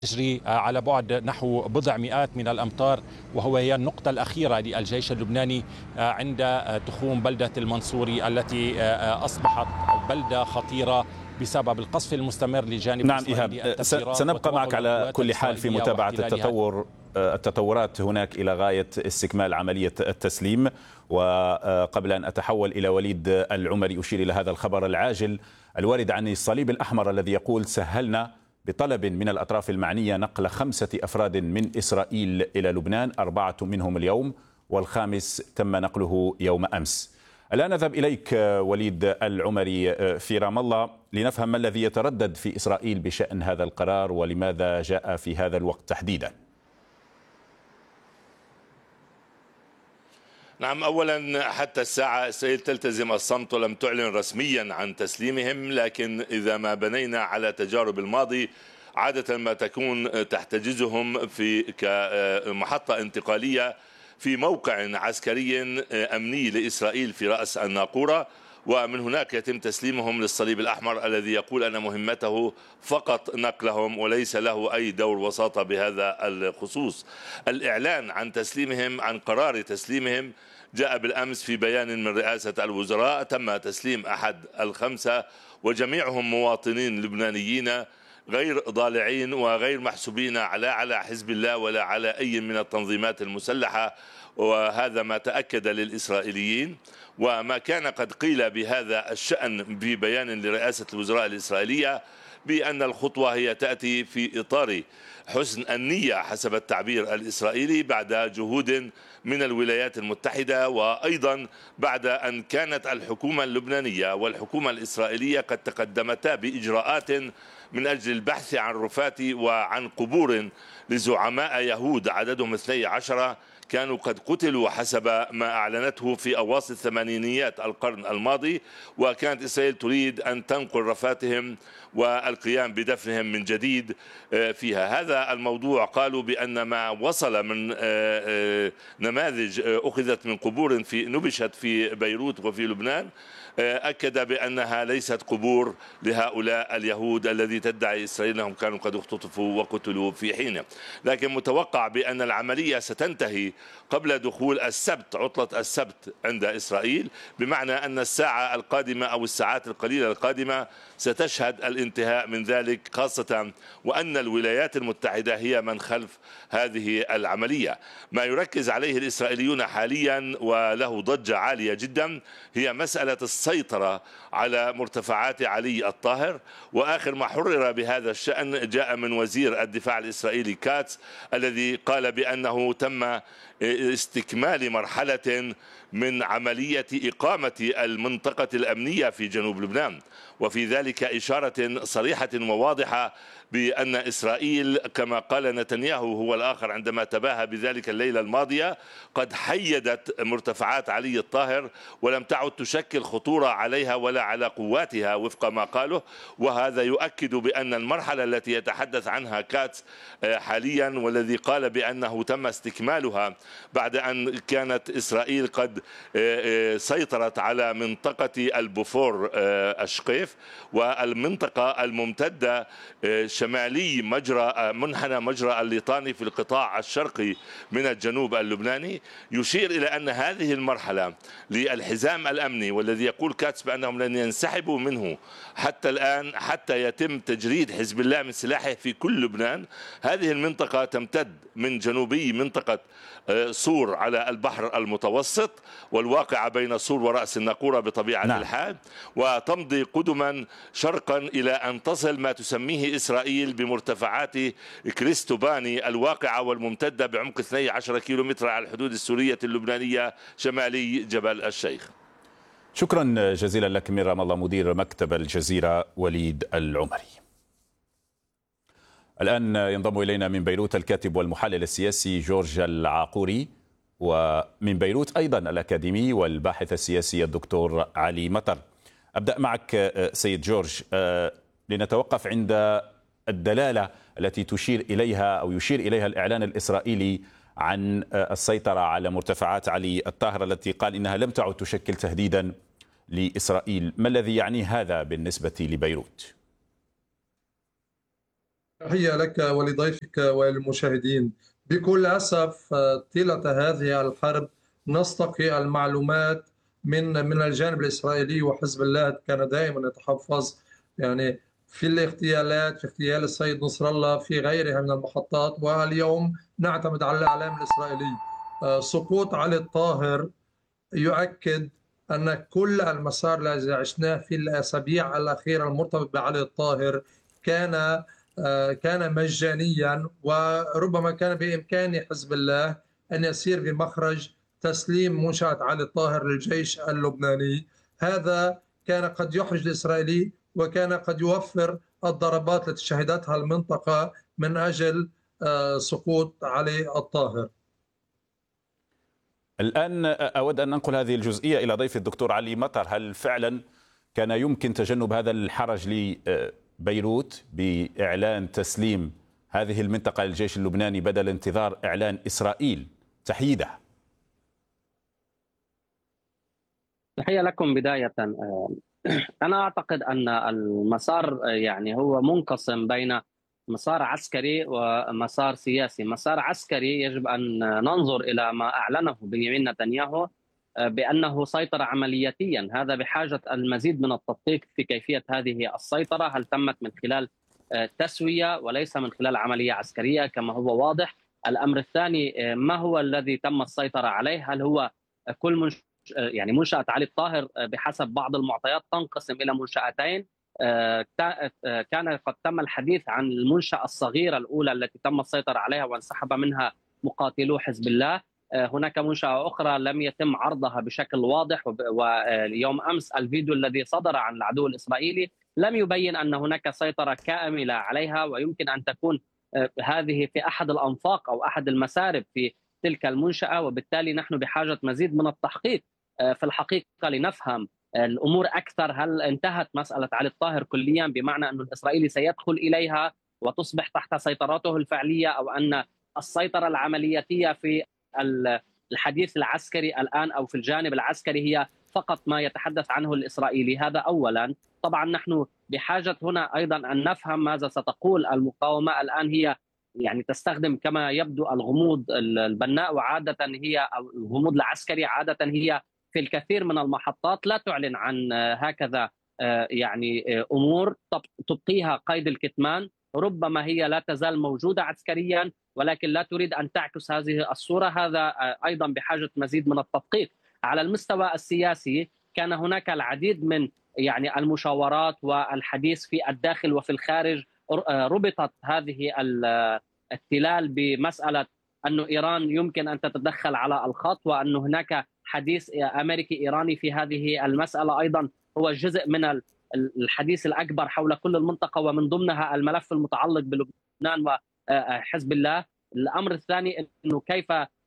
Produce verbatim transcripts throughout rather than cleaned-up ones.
تجري على بعد نحو بضع مئات من الأمتار، وهو هي النقطة الأخيرة للجيش اللبناني عند تخوم بلدة المنصوري التي أصبحت بلدة خطيرة بسبب القصف المستمر لجانب نعم إيهاب، سنبقى معك على كل حال في متابعة التطور التطورات هناك إلى غاية استكمال عملية التسليم. وقبل أن أتحول إلى وليد العمري أشير إلى هذا الخبر العاجل الوارد عن الصليب الأحمر الذي يقول: سهلنا بطلب من الأطراف المعنية نقل خمسة أفراد من إسرائيل إلى لبنان، أربعة منهم اليوم والخامس تم نقله يوم أمس. الآن أذهب إليك وليد العمري في رام الله لنفهم ما الذي يتردد في إسرائيل بشأن هذا القرار ولماذا جاء في هذا الوقت تحديدا. نعم، أولا حتى الساعة إسرائيل تلتزم الصمت ولم تعلن رسميا عن تسليمهم، لكن إذا ما بنينا على تجارب الماضي عادة ما تكون تحتجزهم في كمحطة انتقالية في موقع عسكري أمني لإسرائيل في رأس الناقورة، ومن هناك يتم تسليمهم للصليب الأحمر الذي يقول أن مهمته فقط نقلهم وليس له أي دور وساطة بهذا الخصوص. الإعلان عن تسليمهم، عن قرار تسليمهم، جاء بالأمس في بيان من رئاسة الوزراء. تم تسليم أحد الخمسة وجميعهم مواطنين لبنانيين غير ضالعين وغير محسوبين على على حزب الله ولا على أي من التنظيمات المسلحة، وهذا ما تأكد للإسرائيليين. وما كان قد قيل بهذا الشأن في بيان لرئاسة الوزراء الإسرائيلية بأن الخطوة هي تأتي في إطار حسن النية حسب التعبير الإسرائيلي بعد جهود من الولايات المتحدة، وأيضا بعد أن كانت الحكومة اللبنانية والحكومة الإسرائيلية قد تقدمتا بإجراءات من أجل البحث عن رفات وعن قبور لزعماء يهود عددهم اثني عشر كانوا قد قتلوا حسب ما أعلنته في أواسط ثمانينيات القرن الماضي، وكانت إسرائيل تريد أن تنقل رفاتهم والقيام بدفنهم من جديد فيها. هذا الموضوع قالوا بأن ما وصل من نماذج أخذت من قبور في نبشت في بيروت وفي لبنان أكد بأنها ليست قبور لهؤلاء اليهود الذي تدعي إسرائيل أنهم كانوا قد اختطفوا وقتلوا في حين. لكن متوقع بأن العملية ستنتهي قبل دخول السبت، عطلة السبت عند إسرائيل، بمعنى أن الساعة القادمة أو الساعات القليلة القادمة ستشهد الانتهاء من ذلك، خاصة وأن الولايات المتحدة هي من خلف هذه العملية. ما يركز عليه الإسرائيليون حاليا وله ضجة عالية جدا هي مسألة السيطرة على مرتفعات علي الطاهر. وآخر ما حرر بهذا الشأن جاء من وزير الدفاع الإسرائيلي كاتس الذي قال بأنه تم استكمال مرحلة من عملية إقامة المنطقة الأمنية في جنوب لبنان، وفي ذلك إشارة صريحة وواضحة بأن إسرائيل كما قال نتنياهو هو الآخر عندما تباهى بذلك الليلة الماضية قد حيدت مرتفعات علي الطاهر ولم تعد تشكل خطورة عليها ولا على قواتها وفق ما قاله. وهذا يؤكد بأن المرحلة التي يتحدث عنها كاتس حاليا والذي قال بأنه تم استكمالها بعد أن كانت إسرائيل قد سيطرت على منطقة البوفور الشقيف والمنطقة الممتدة شمالي مجرى منحنى مجرى الليطاني في القطاع الشرقي من الجنوب اللبناني، يشير إلى أن هذه المرحلة للحزام الأمني والذي يقول كاتس بأنهم لن ينسحبوا منه حتى الآن حتى يتم تجريد حزب الله من سلاحه في كل لبنان. هذه المنطقة تمتد من جنوبي منطقة صور على البحر المتوسط والواقعة بين صور ورأس الناقورة بطبيعة نعم. الحال، وتمضي قدما شرقا إلى أن تصل ما تسميه إسرائيل بمرتفعات كريستوباني الواقعة والممتدة بعمق اثني عشر كيلومتر على الحدود السورية اللبنانية شمالي جبل الشيخ. شكرا جزيلا لك من رام الله مدير مكتب الجزيرة وليد العمري. الآن ينضم إلينا من بيروت الكاتب والمحلل السياسي جورج العاقوري، ومن بيروت أيضا الأكاديمي والباحث السياسي الدكتور علي مطر. أبدأ معك سيد جورج لنتوقف عند الدلالة التي تشير إليها أو يشير إليها الإعلان الإسرائيلي عن السيطرة على مرتفعات علي الطاهر التي قال إنها لم تعد تشكل تهديدا لإسرائيل. ما الذي يعني هذا بالنسبة لبيروت؟ تحية لك ولضيفك وللمشاهدين. بكل أسف طيلة هذه الحرب نستقي المعلومات من من الجانب الإسرائيلي، وحزب الله كان دائما يتحفظ يعني في الاغتيالات، في اغتيال السيد نصر الله، في غيرها من المحطات. واليوم نعتمد على الإعلام الإسرائيلي. سقوط علي الطاهر يؤكد أن كل المسار الذي عشناه في الأسابيع الأخيرة المرتبط بعلي الطاهر كان كان مجانيا، وربما كان بإمكان حزب الله أن يسير بمخرج تسليم منشأة علي الطاهر للجيش اللبناني. هذا كان قد يحرج الإسرائيلي، وكان قد يوفر الضربات التي شهدتها المنطقة من أجل سقوط علي الطاهر. الآن أود أن ننقل هذه الجزئية إلى ضيف الدكتور علي مطر. هل فعلا كان يمكن تجنب هذا الحرج لبيروت بإعلان تسليم هذه المنطقة للجيش اللبناني بدل انتظار إعلان إسرائيل تحييدها؟ تحية لكم بداية. أنا أعتقد أن المسار يعني هو منقسم بين مسار عسكري ومسار سياسي. مسار عسكري يجب أن ننظر إلى ما أعلنه بنيامين نتنياهو بأنه سيطر عملياتيا. هذا بحاجة المزيد من التدقيق في كيفية هذه السيطرة، هل تمت من خلال تسوية وليس من خلال عملية عسكرية كما هو واضح. الأمر الثاني، ما هو الذي تم السيطرة عليه؟ هل هو كل منش... يعني منشأة علي الطاهر بحسب بعض المعطيات تنقسم إلى منشأتين. كان قد تم الحديث عن المنشأة الصغيرة الأولى التي تم السيطرة عليها وانسحب منها مقاتلو حزب الله. هناك منشأة أخرى لم يتم عرضها بشكل واضح، واليوم أمس الفيديو الذي صدر عن العدو الإسرائيلي لم يبين أن هناك سيطرة كاملة عليها، ويمكن أن تكون هذه في أحد الأنفاق أو أحد المسارب في تلك المنشأة. وبالتالي نحن بحاجة مزيد من التحقيق في الحقيقة لنفهم الأمور أكثر. هل انتهت مسألة علي الطاهر كليا بمعنى أن الإسرائيلي سيدخل إليها وتصبح تحت سيطرته الفعلية، أو أن السيطرة العملياتية في الحديث العسكري الآن أو في الجانب العسكري هي فقط ما يتحدث عنه الإسرائيلي؟ هذا أولا. طبعا نحن بحاجة هنا أيضا أن نفهم ماذا ستقول المقاومة. الآن هي يعني تستخدم كما يبدو الغموض البناء، وعادة هي أو الغموض العسكري عادة هي في الكثير من المحطات لا تعلن عن هكذا يعني أمور تبقيها قيد الكتمان. ربما هي لا تزال موجودة عسكريا ولكن لا تريد أن تعكس هذه الصورة. هذا أيضا بحاجة مزيد من التدقيق. على المستوى السياسي كان هناك العديد من يعني المشاورات والحديث في الداخل وفي الخارج. ربطت هذه التلال بمسألة أن إيران يمكن أن تتدخل على الخط، وأن هناك حديث أمريكي إيراني في هذه المسألة أيضا هو جزء من الحديث الأكبر حول كل المنطقة، ومن ضمنها الملف المتعلق بلبنان وحزب الله. الأمر الثاني أنه كيف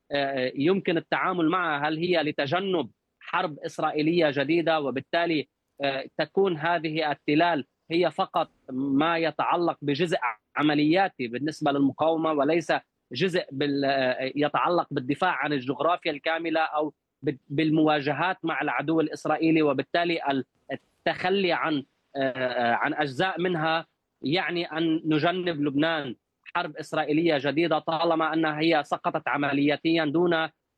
يمكن التعامل معها، هل هي لتجنب حرب إسرائيلية جديدة وبالتالي تكون هذه التلال هي فقط ما يتعلق بجزء عملياتي بالنسبة للمقاومة وليس جزء يتعلق بالدفاع عن الجغرافيا الكاملة أو بالمواجهات مع العدو الإسرائيلي، وبالتالي التخلي عن عن أجزاء منها يعني أن نجنب لبنان حرب إسرائيلية جديدة طالما أنها هي سقطت عملياتيا، دون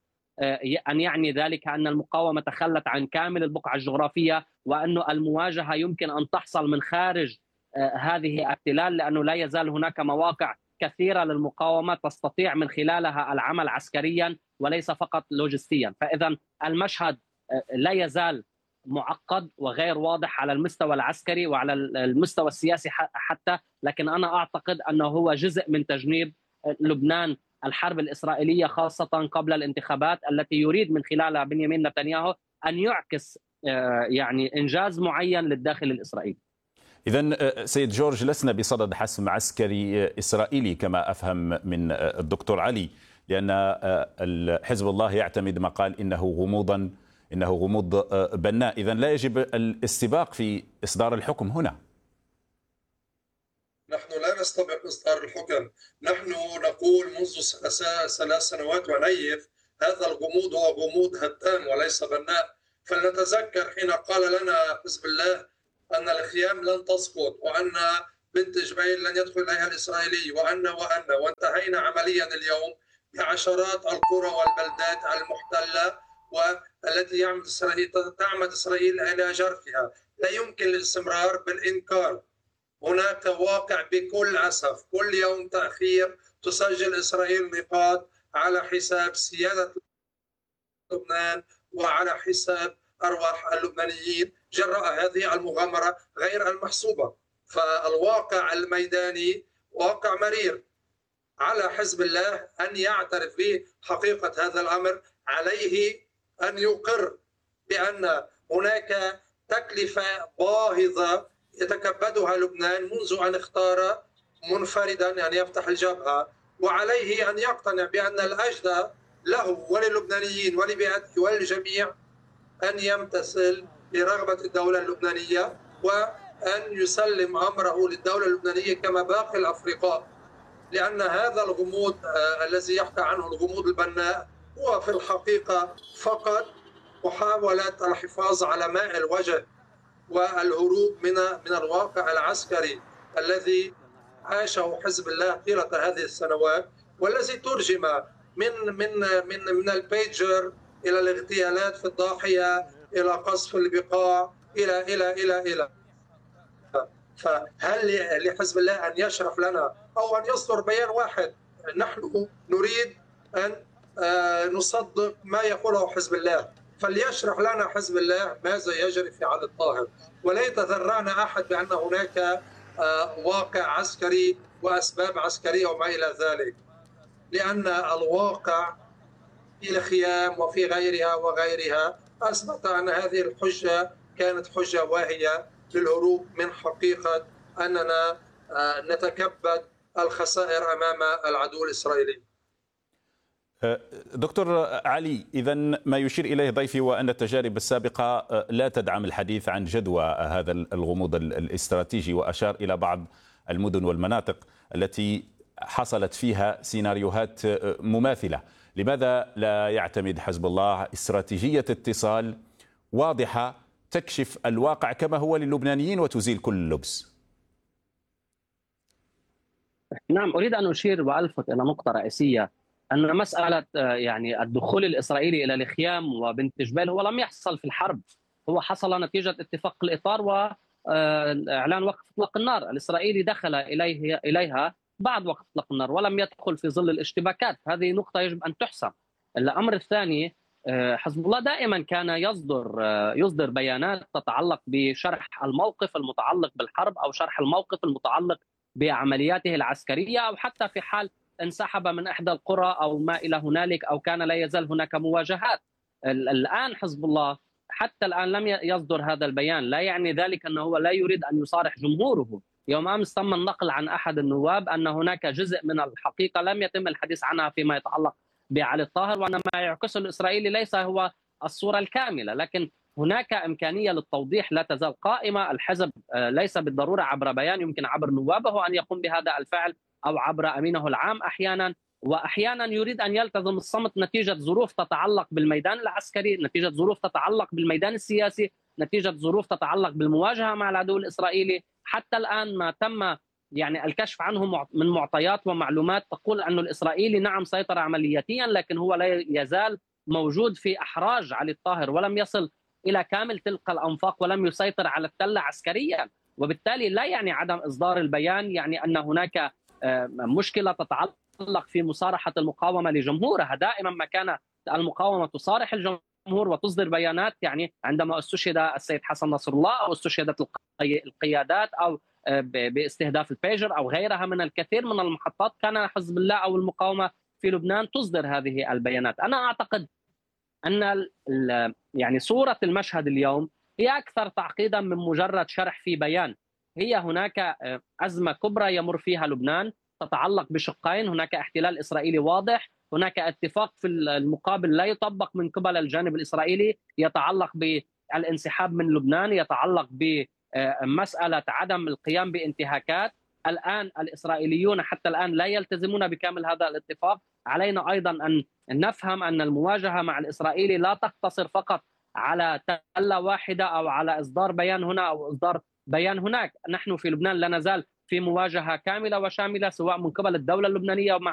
أن يعني ذلك أن المقاومة تخلت عن كامل البقعة الجغرافية، وأن المواجهة يمكن أن تحصل من خارج هذه التلال، لأنه لا يزال هناك مواقع كثيرة للمقاومة تستطيع من خلالها العمل عسكريا وليس فقط لوجستيا. فإذا المشهد لا يزال معقد وغير واضح على المستوى العسكري وعلى المستوى السياسي حتى، لكن أنا أعتقد أنه هو جزء من تجنيب لبنان الحرب الإسرائيلية، خاصة قبل الانتخابات التي يريد من خلالها بنيامين نتنياهو أن يعكس يعني إنجاز معين للداخل الإسرائيلي. إذن سيد جورج، لسنا بصدد حسم عسكري إسرائيلي كما أفهم من الدكتور علي، لأن حزب الله يعتمد ما قال إنه غموضا إنه غموض بناء. إذن لا يجب الاستباق في إصدار الحكم هنا. نحن لا نستبق إصدار الحكم. نحن نقول منذ ثلاث سنوات ونيف هذا الغموض هو غموض هدام وليس بناء. فلنتذكر حين قال لنا حزب الله أن الخيام لن تسقط، وأن بنت جبيل لن يدخل إليها الإسرائيلي وأن وأن وانتهينا عمليا اليوم بعشرات القرى والبلدات المحتلة والتي يعمد إسرائيل تعمد إسرائيل إلى جرفها. لا يمكن الاستمرار بالإنكار. هناك واقع بكل أسف، كل يوم تأخير تسجل إسرائيل نقاط على حساب سيادة لبنان وعلى حساب أرواح اللبنانيين جراء هذه المغامرة غير المحسوبة. فالواقع الميداني واقع مرير. على حزب الله أن يعترف بحقيقة هذا الأمر، عليه أن يقر بأن هناك تكلفة باهظة يتكبدها لبنان منذ أن اختار منفردا أن يفتح الجبهة، وعليه أن يقتنع بأن الأجدى له وللبنانيين ولبيئته وللجميع أن يمتثل لرغبة الدولة اللبنانية وأن يسلم أمره للدولة اللبنانية كما باقي الأفرقاء، لأن هذا الغموض آه الذي يحكى عنه الغموض البناء هو في الحقيقة فقط محاولة الحفاظ على ماء الوجه والهروب من من الواقع العسكري الذي عاشه حزب الله طيلة هذه السنوات، والذي ترجم من من من من البيجر إلى الاغتيالات في الضاحية إلى قصف البقاع إلى إلى إلى إلى فهل لحزب الله أن يشرح لنا أو أن يصدر بيان واحد؟ نحن نريد أن نصدق ما يقوله حزب الله، فليشرح لنا حزب الله ماذا يجري في علي الطاهر، ولا يتذرعنا أحد بأن هناك واقع عسكري وأسباب عسكرية وما إلى ذلك، لأن الواقع في الخيام وفي غيرها وغيرها أثبت أن هذه الحجة كانت حجة واهية للهروب من حقيقة أننا نتكبد الخسائر أمام العدو الإسرائيلي. دكتور علي، إذا ما يشير إليه ضيفي وأن التجارب السابقة لا تدعم الحديث عن جدوى هذا الغموض الاستراتيجي، وأشار إلى بعض المدن والمناطق التي حصلت فيها سيناريوهات مماثلة. لماذا لا يعتمد حزب الله استراتيجية اتصال واضحة تكشف الواقع كما هو للبنانيين وتزيل كل اللبس؟ نعم، أريد أن أشير وألفت إلى نقطة رئيسية، أن مسألة يعني الدخول الإسرائيلي إلى الخيام وبنت جبيل هو لم يحصل في الحرب، هو حصل نتيجة اتفاق الإطار وإعلان وقف إطلاق النار. الإسرائيلي دخل إليه إليها بعد وقف إطلاق النار ولم يدخل في ظل الاشتباكات. هذه نقطة يجب أن تحسم. الأمر الثاني، حزب الله دائما كان يصدر يصدر بيانات تتعلق بشرح الموقف المتعلق بالحرب أو شرح الموقف المتعلق بعملياته العسكرية، أو حتى في حال انسحب من إحدى القرى أو ما إلى هنالك أو كان لا يزال هناك مواجهات. الآن حزب الله حتى الآن لم يصدر هذا البيان، لا يعني ذلك أنه هو لا يريد أن يصارح جمهوره. يوم أمس تم النقل عن أحد النواب أن هناك جزء من الحقيقة لم يتم الحديث عنها فيما يتعلق بعلي الطاهر، وأن ما يعكسه الإسرائيلي ليس هو الصورة الكاملة، لكن هناك إمكانية للتوضيح لا تزال قائمة. الحزب ليس بالضرورة عبر بيان، يمكن عبر نوابه أن يقوم بهذا الفعل أو عبر أمينه العام أحيانا، وأحيانا يريد أن يلتزم الصمت نتيجة ظروف تتعلق بالميدان العسكري، نتيجة ظروف تتعلق بالميدان السياسي، نتيجة ظروف تتعلق بالمواجهة مع العدو الإسرائيلي. حتى الآن ما تم يعني الكشف عنه من معطيات ومعلومات تقول أن الإسرائيلي نعم سيطر عملياتيا، لكن هو لا يزال موجود في أحراج علي الطاهر ولم يصل إلى كامل تلك الأنفاق ولم يسيطر على التلة عسكريا. وبالتالي لا يعني عدم إصدار البيان يعني أن هناك مشكلة تتعلق في مصارحة المقاومة لجمهورها. دائما ما كان المقاومة تصارح الجمهور وتصدر بيانات، يعني عندما استشهد السيد حسن نصر الله أو استشهدت القيادات أو باستهداف البيجر أو غيرها من الكثير من المحطات، كان حزب الله أو المقاومة في لبنان تصدر هذه البيانات. أنا أعتقد أن يعني صورة المشهد اليوم هي أكثر تعقيدا من مجرد شرح في بيان. هي هناك أزمة كبرى يمر فيها لبنان تتعلق بشقين، هناك احتلال إسرائيلي واضح، هناك اتفاق في المقابل لا يطبق من قبل الجانب الإسرائيلي يتعلق بالانسحاب من لبنان، يتعلق بمسألة عدم القيام بانتهاكات. الآن الإسرائيليون حتى الآن لا يلتزمون بكامل هذا الاتفاق. علينا أيضا أن نفهم أن المواجهة مع الإسرائيلي لا تقتصر فقط على تلة واحدة أو على إصدار بيان هنا أو إصدار بيان هناك. نحن في لبنان لا نزال في مواجهة كاملة وشاملة سواء من قبل الدولة اللبنانية